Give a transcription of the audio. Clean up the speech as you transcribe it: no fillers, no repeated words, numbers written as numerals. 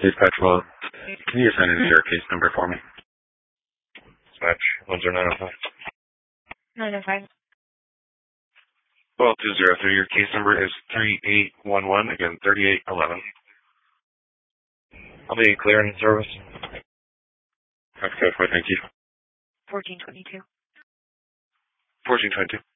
Dispatch, well, can you assign an your case number for me? Dispatch 10905. 905. 12203. Your case number is 3811. Again, 3811. I'll be clearing service. Okay, thank you. 1422. 1422.